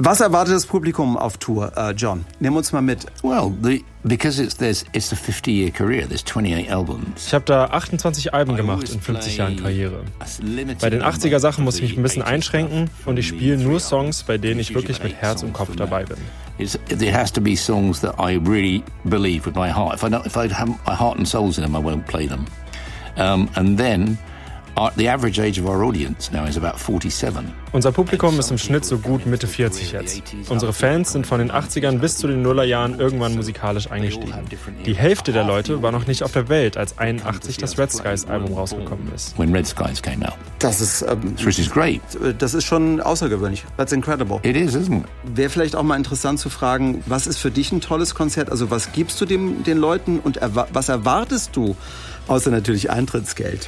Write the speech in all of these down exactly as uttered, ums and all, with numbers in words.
Was erwartet das Publikum auf Tour, uh, John? Nimm uns mal mit. Well, the, because it's there's it's a fifty-year career. There's twenty-eight albums. Ich habe da achtundzwanzig Alben gemacht in fünfzig Jahren Karriere. Bei den achtziger Sachen muss ich mich ein bisschen einschränken und ich spiele nur Songs, bei denen ich wirklich mit Herz und Kopf dabei bin. It's, it has to be songs that I really believe with my heart. If I don't, if I have my heart and souls in them, I won't play them. Um, and then our, the average age of our audience now is about forty-seven. Unser Publikum ist im Schnitt so gut Mitte vierzig jetzt. Unsere Fans sind von den achtzigern bis zu den Nullerjahren irgendwann musikalisch eingestiegen. Die Hälfte der Leute war noch nicht auf der Welt, als einundachtzig das Red Skies Album rausgekommen ist. When Red Skies came out. Das ist, ähm, Which is great. Das ist schon außergewöhnlich. That's incredible. It is, isn't it? Wäre vielleicht auch mal interessant zu fragen, was ist für dich ein tolles Konzert? Also was gibst du dem, den Leuten und erwa- was erwartest du? Außer natürlich Eintrittsgeld.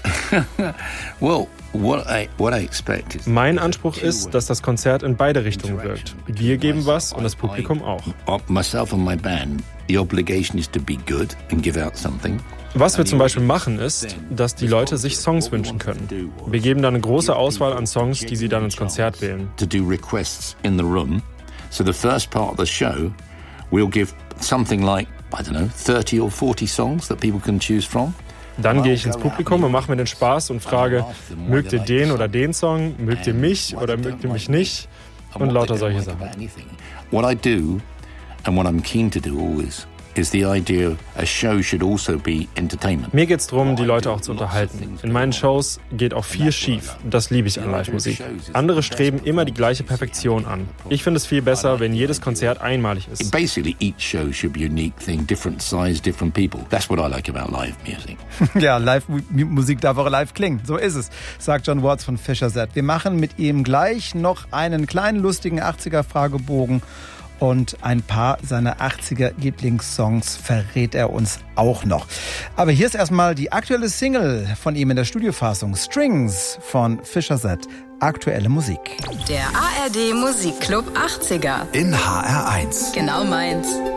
Well, what I, what I expect is... Mein Anspruch ist, dass das Konzert in beide Richtungen wirkt. Wir geben was und das Publikum auch. Myself and my band, the obligation is to be good and give out something. Was wir zum Beispiel machen, ist, dass die Leute sich Songs wünschen können. Wir geben dann eine große Auswahl an Songs, die sie dann ins Konzert wählen. To do requests in the room. So the first part of the show, we'll give something like, I don't know, thirty or forty songs that people can choose from. Dann gehe ich ins Publikum und mache mir den Spaß und frage, mögt ihr den oder den Song, mögt ihr mich oder mögt ihr mich nicht? Und lauter solche Sachen. What I do and what I'm keen to do always is the idea a show should also be entertainment. Mir geht's darum, die Leute auch zu unterhalten. In meinen Shows geht auch viel schief. Das liebe ich an Live-Musik. Andere streben immer die gleiche Perfektion an. Ich finde es viel besser, wenn jedes Konzert einmalig ist. Basically, each show should be a unique thing, different size, different people. That's what I like about live music. Ja, Live-Musik darf auch live klingen. So ist es, sagt Jon Watts von Fischer Set. Wir machen mit ihm gleich noch einen kleinen, lustigen achtziger-Fragebogen. Und ein paar seiner achtziger-Lieblingssongs verrät er uns auch noch. Aber hier ist erstmal die aktuelle Single von ihm in der Studiofassung. Strings von Fischer Set. Aktuelle Musik. Der A R D Musikclub achtziger. In H R eins. Genau meins.